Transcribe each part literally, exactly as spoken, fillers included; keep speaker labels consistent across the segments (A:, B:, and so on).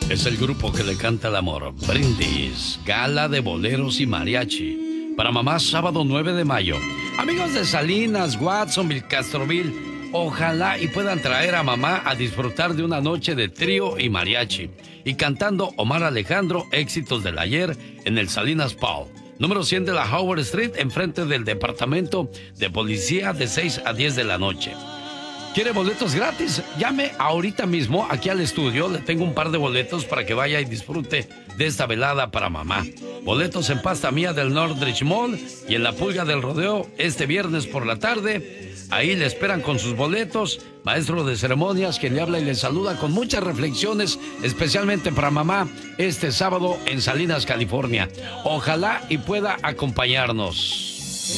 A: Es el grupo que le canta el amor. Brindis, gala de boleros y mariachi. Para mamá, sábado nueve de mayo. Amigos de Salinas, Watsonville, Castroville, ojalá y puedan traer a mamá a disfrutar de una noche de trío y mariachi. Y cantando Omar Alejandro, éxitos del ayer, en el Salinas Paul. Número cien de la Howard Street, enfrente del departamento de policía, de seis a diez de la noche. ¿Quiere boletos gratis? Llame ahorita mismo aquí al estudio. Le tengo un par de boletos para que vaya y disfrute de esta velada para mamá. Boletos en Pasta Mía del Northridge Mall y en la Pulga del Rodeo este viernes por la tarde. Ahí le esperan con sus boletos. Maestro de ceremonias, quien le habla y le saluda con muchas reflexiones, especialmente para mamá, este sábado en Salinas, California. Ojalá y pueda acompañarnos.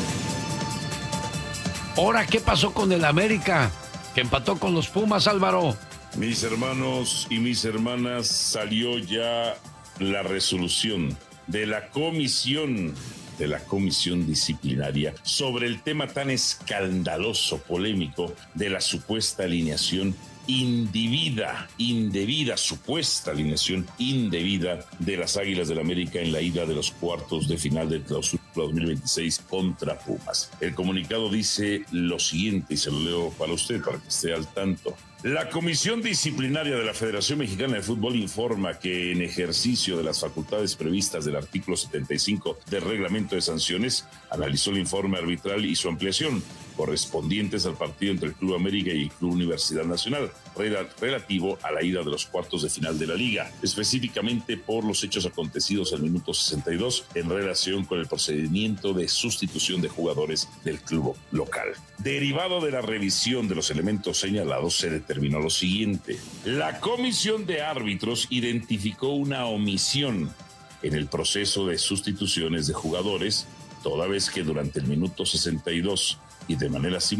A: Ahora, ¿qué pasó con el América? Que empató con los Pumas, Álvaro.
B: Mis hermanos y mis hermanas, salió ya la resolución de la comisión, de la comisión disciplinaria sobre el tema tan escandaloso, polémico, de la supuesta alineación indebida, indebida, supuesta alineación indebida de las Águilas del América en la ida de los cuartos de final del Clausura dos mil veintiséis contra Pumas. El comunicado dice lo siguiente, y se lo leo para usted, para que esté al tanto. La Comisión Disciplinaria de la Federación Mexicana de Fútbol informa que en ejercicio de las facultades previstas del artículo setenta y cinco del Reglamento de Sanciones, analizó el informe arbitral y su ampliación, correspondientes al partido entre el Club América y el Club Universidad Nacional, relativo a la ida de los cuartos de final de la Liga, específicamente por los hechos acontecidos al minuto sesenta y dos en relación con el procedimiento de sustitución de jugadores del club local. Derivado de la revisión de los elementos señalados, se determinó lo siguiente. La Comisión de Árbitros identificó una omisión en el proceso de sustituciones de jugadores, toda vez que durante el minuto sesenta y dos y de manera simultánea